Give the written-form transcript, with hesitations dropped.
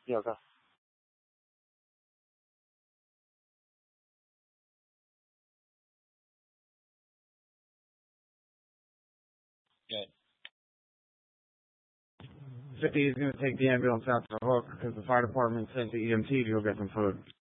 Yeah, okay. Good. 50 is going to take the ambulance out to the hook because the fire department sent the EMT to go get some food.